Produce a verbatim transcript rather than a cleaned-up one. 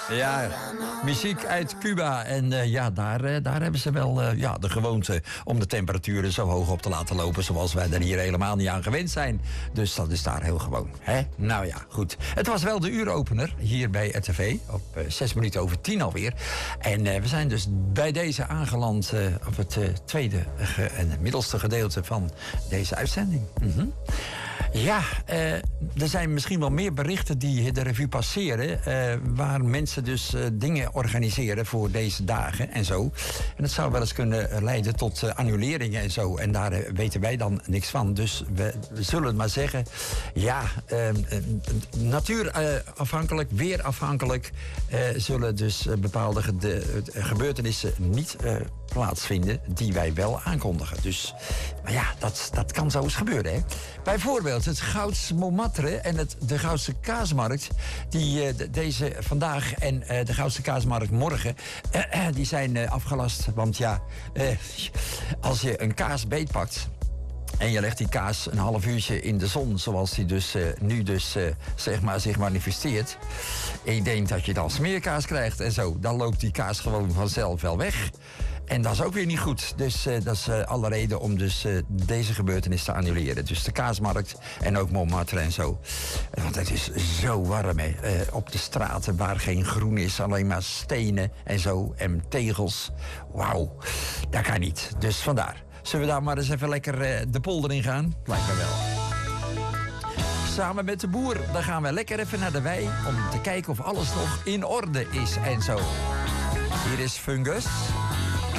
Ja, muziek uit Cuba. En uh, ja, daar, uh, daar hebben ze wel uh, ja, de gewoonte om de temperaturen zo hoog op te laten lopen, zoals wij er hier helemaal niet aan gewend zijn. Dus dat is daar heel gewoon. Hè? Nou ja, goed. Het was wel de uuropener hier bij R T V. Op uh, zes minuten over tien alweer. En uh, we zijn dus bij deze aangeland uh, op het uh, tweede ge en middelste gedeelte van deze uitzending. Mm-hmm. Ja, uh, er zijn misschien wel meer berichten die de revue passeren, Uh, waar mensen dus uh, dingen organiseren voor deze dagen en zo. En dat zou wel eens kunnen leiden tot uh, annuleringen en zo. En daar uh, weten wij dan niks van. Dus we, we zullen het maar zeggen. Ja, uh, uh, natuurafhankelijk, uh, weerafhankelijk uh, zullen dus uh, bepaalde gede- uh, gebeurtenissen niet uh, plaatsvinden die wij wel aankondigen. Dus, maar ja, dat, dat kan zo eens gebeuren, hè. Bijvoorbeeld het Gouds Montmartre en het, de Goudse Kaasmarkt, die uh, de, deze vandaag en uh, de Goudse Kaasmarkt morgen, uh, uh, die zijn uh, afgelast. Want ja, uh, als je een kaas beetpakt en je legt die kaas een half uurtje in de zon, zoals die dus uh, nu dus uh, zeg maar zich manifesteert, en je denkt dat je dan smeerkaas krijgt en zo, dan loopt die kaas gewoon vanzelf wel weg. En dat is ook weer niet goed. Dus uh, dat is uh, alle reden om dus uh, deze gebeurtenis te annuleren. Dus de Kaasmarkt en ook Montmartre en zo. Want het is zo warm, hè. Uh, op de straten waar geen groen is, alleen maar stenen en zo. En tegels. Wauw, dat kan niet. Dus vandaar. Zullen we daar maar eens even lekker uh, de polder in gaan? Lijkt me wel. Samen met de boer, dan gaan we lekker even naar de wei om te kijken of alles nog in orde is en zo. Hier is Fungus.